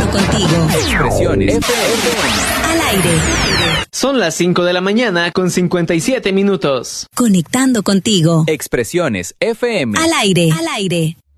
contigo. Expresiones FM. Al aire. Son las 5 de la mañana con 57 minutos. Conectando contigo. Expresiones FM. Al aire.